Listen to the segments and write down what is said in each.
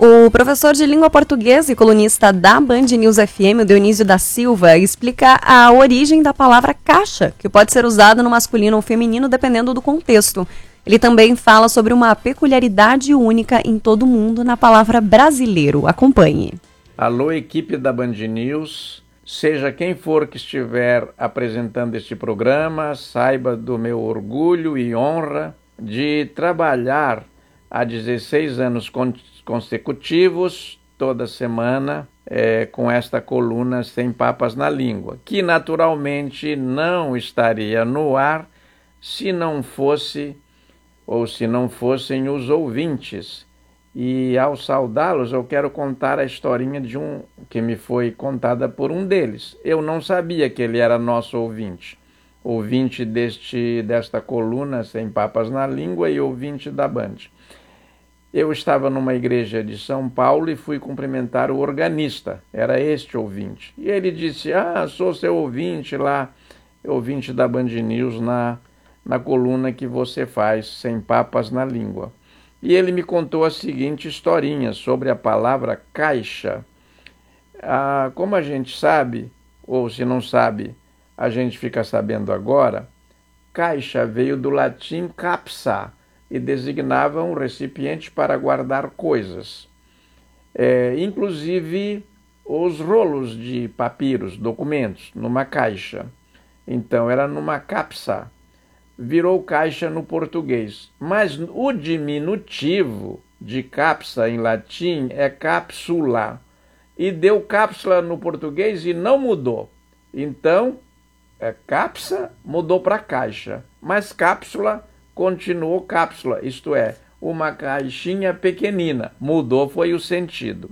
O professor de língua portuguesa e colunista da Band News FM, o Dionísio da Silva, explica a origem da palavra caixa, que pode ser usada no masculino ou feminino dependendo do contexto. Ele também fala sobre uma peculiaridade única em todo mundo na palavra brasileiro. Acompanhe. Alô, equipe da Band News. Seja quem for que estiver apresentando este programa, saiba do meu orgulho e honra de trabalhar há 16 anos consecutivos, toda semana, com esta coluna Sem Papas na Língua, que naturalmente não estaria no ar se não fosse ou se não fossem os ouvintes. E ao saudá-los, eu quero contar a historinha de um que me foi contada por um deles. Eu não sabia que ele era nosso ouvinte desta coluna Sem Papas na Língua e ouvinte da Band. Eu estava numa igreja de São Paulo e fui cumprimentar o organista, era este ouvinte. E ele disse, sou seu ouvinte lá, ouvinte da Band News na coluna que você faz, Sem Papas na Língua. E ele me contou a seguinte historinha sobre a palavra caixa. Como a gente sabe, ou se não sabe, a gente fica sabendo agora, caixa veio do latim capsa e designava um recipiente para guardar coisas. Inclusive os rolos de papiros, documentos, numa caixa. Então era numa capsa. Virou caixa no português, mas o diminutivo de capsa em latim é cápsula, e deu cápsula no português e não mudou. Então, capsa mudou para caixa, mas cápsula continuou cápsula, isto é, uma caixinha pequenina, mudou foi o sentido.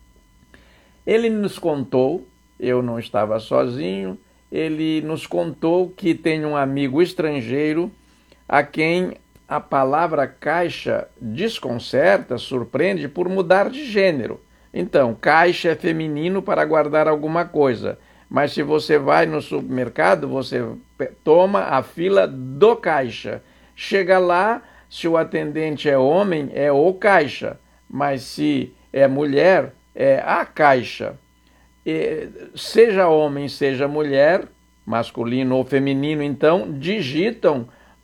Ele nos contou, eu não estava sozinho, ele nos contou que tem um amigo estrangeiro a quem a palavra caixa desconcerta, surpreende por mudar de gênero. Então, caixa é feminino para guardar alguma coisa, mas se você vai no supermercado, você toma a fila do caixa. Chega lá, se o atendente é homem, é o caixa, mas se é mulher, é a caixa. Seja homem, seja mulher, masculino ou feminino, então, digitam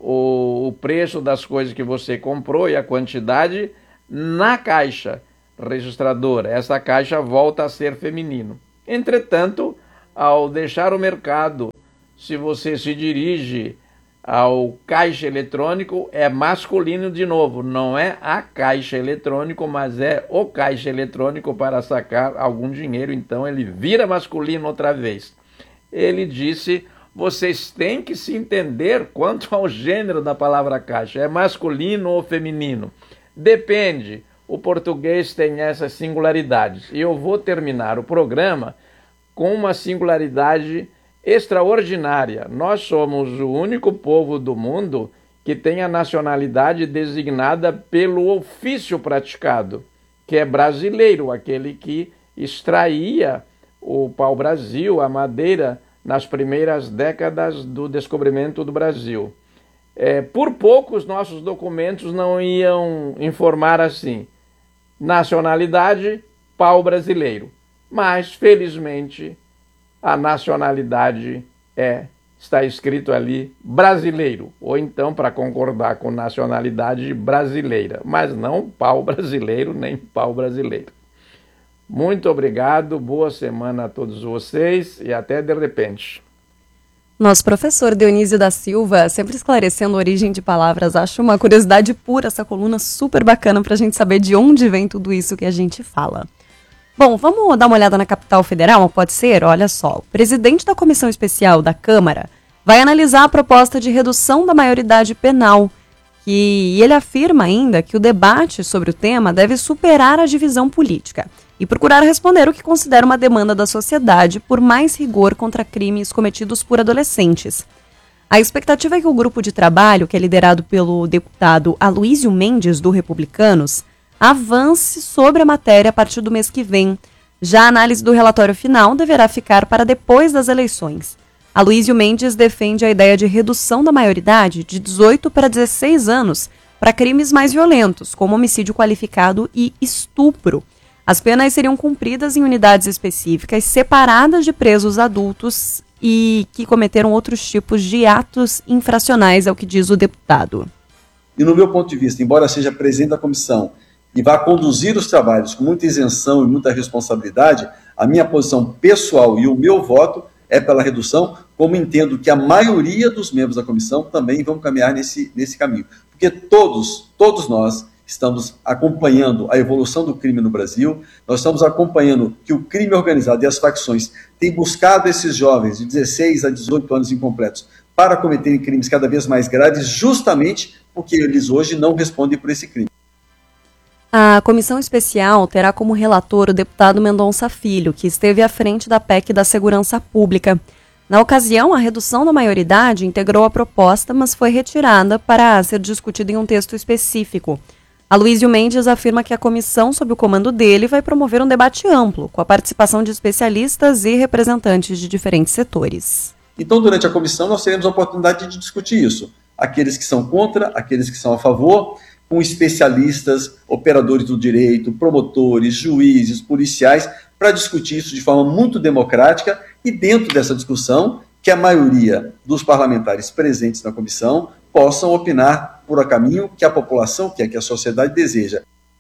o preço das coisas que você comprou e a quantidade na caixa registradora. Essa caixa volta a ser feminino. Entretanto, ao deixar o mercado, se você se dirige ao caixa eletrônico, é masculino de novo. Não é a caixa eletrônico, mas é o caixa eletrônico para sacar algum dinheiro. Então ele vira masculino outra vez. Ele disse, vocês têm que se entender quanto ao gênero da palavra caixa. É masculino ou feminino? Depende. O português tem essas singularidades. E eu vou terminar o programa com uma singularidade extraordinária. Nós somos o único povo do mundo que tem a nacionalidade designada pelo ofício praticado, que é brasileiro, aquele que extraía o pau-brasil, a madeira, nas primeiras décadas do descobrimento do Brasil. Por pouco os nossos documentos não iam informar assim, nacionalidade, pau-brasileiro. Mas, felizmente, a nacionalidade está escrito ali brasileiro, ou então, para concordar com nacionalidade brasileira, mas não pau brasileiro nem pau brasileiro. Muito obrigado, boa semana a todos vocês e até de repente. Nosso professor Dionísio da Silva, sempre esclarecendo a origem de palavras, acho uma curiosidade pura essa coluna super bacana para a gente saber de onde vem tudo isso que a gente fala. Bom, vamos dar uma olhada na capital federal, pode ser? Olha só, o presidente da Comissão Especial da Câmara vai analisar a proposta de redução da maioridade penal, e ele afirma ainda que o debate sobre o tema deve superar a divisão política e procurar responder o que considera uma demanda da sociedade por mais rigor contra crimes cometidos por adolescentes. A expectativa é que o grupo de trabalho, que é liderado pelo deputado Aloísio Mendes, do Republicanos, avance sobre a matéria a partir do mês que vem. Já a análise do relatório final deverá ficar para depois das eleições. Aloísio Mendes defende a ideia de redução da maioridade de 18 para 16 anos para crimes mais violentos, como homicídio qualificado e estupro. As penas seriam cumpridas em unidades específicas, separadas de presos adultos e que cometeram outros tipos de atos infracionais, é o que diz o deputado. E no meu ponto de vista, embora seja presidente da comissão e vá conduzir os trabalhos com muita isenção e muita responsabilidade, a minha posição pessoal e o meu voto é pela redução, como entendo que a maioria dos membros da comissão também vão caminhar nesse caminho. Porque todos nós estamos acompanhando a evolução do crime no Brasil, nós estamos acompanhando que o crime organizado e as facções têm buscado esses jovens de 16 a 18 anos incompletos para cometerem crimes cada vez mais graves, justamente porque eles hoje não respondem por esse crime. A comissão especial terá como relator o deputado Mendonça Filho, que esteve à frente da PEC da Segurança Pública. Na ocasião, a redução da maioridade integrou a proposta, mas foi retirada para ser discutida em um texto específico. Aloysio Mendes afirma que a comissão, sob o comando dele, vai promover um debate amplo, com a participação de especialistas e representantes de diferentes setores. Então, durante a comissão, nós teremos a oportunidade de discutir isso. Aqueles que são contra, aqueles que são a favor, com especialistas, operadores do direito, promotores, juízes, policiais, para discutir isso de forma muito democrática e dentro dessa discussão, que a maioria dos parlamentares presentes na comissão possam opinar por a caminho que a população quer, que a sociedade deseja.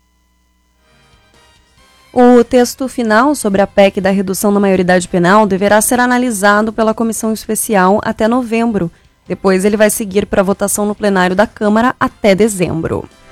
O texto final sobre a PEC da redução da maioridade penal deverá ser analisado pela comissão especial até novembro. Depois ele vai seguir para votação no plenário da Câmara até dezembro.